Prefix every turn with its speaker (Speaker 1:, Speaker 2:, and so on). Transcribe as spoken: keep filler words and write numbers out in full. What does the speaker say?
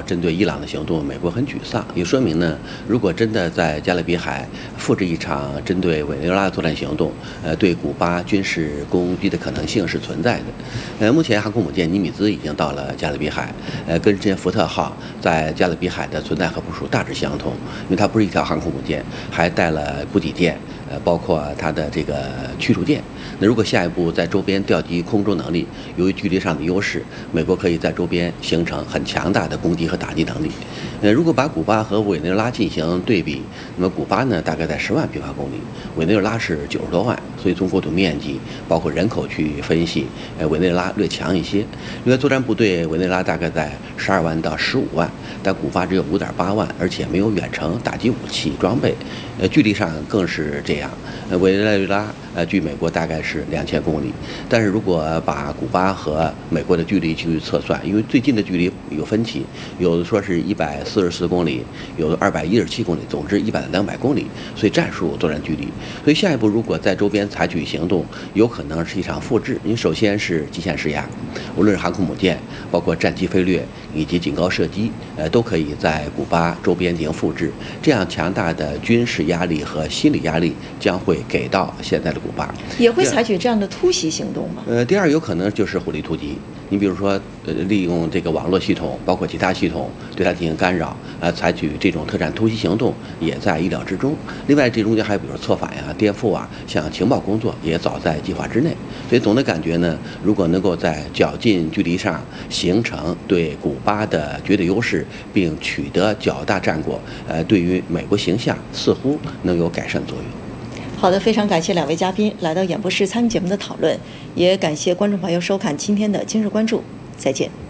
Speaker 1: 针对伊朗的行动，美国很沮丧，也说明呢，如果真的在加勒比海复制一场针对委内瑞拉的作战行动，呃，对古巴军事攻击的可能性是存在的。呃，目前航空母舰尼米兹已经到了加勒比海，呃，跟之前福特号在加勒比海的存在和部署大致相同，因为它不是一条航空母舰，还带了补给舰，呃，包括它的这个驱逐舰。那如果下一步在周边调集空中能力，由于距离上的优势，美国可以在周边形成很强大的攻击和打击能力。呃，如果把古巴和委内瑞拉进行对比，那么古巴呢大概在十万平方公里，委内瑞拉是九十多万，所以从国土面积包括人口去分析，呃，委内瑞拉略强一些。另外，作战部队委内瑞拉大概在十二万到十五万，但古巴只有五点八万，而且没有远程打击武器装备，呃，距离上更是这样。呃，委内瑞拉呃距美国大概是两千公里，但是如果把古巴和美国的距离去测算，因为最近的距离有分歧，有的说是一百四十四公里，有的二百一十七公里，总之一百两百公里，所以战术作战距离。所以下一步如果在周边采取行动，有可能是一场复制。因为首先是极限施压，无论是航空母舰，包括战机飞掠以及警告射击，呃，都可以在古巴周边进行复制。这样强大的军事压力和心理压力将会给到现在的古巴。
Speaker 2: 也会采取这样的突袭行动吗？
Speaker 1: 呃，第二有可能就是火力突击。你比如说，呃，利用这个网络系统，包括其他系统，对它进行干扰，呃，采取这种特战突袭行动，也在意料之中。另外，这中间还有比如策反呀、颠覆啊，像情报工作也早在计划之内。所以总的感觉呢，如果能够在较近距离上形成对古巴的绝对优势，并取得较大战果，呃，对于美国形象似乎能有改善作用。
Speaker 2: 好的，非常感谢两位嘉宾来到演播室参与节目的讨论，也感谢观众朋友收看今天的今日关注，再见。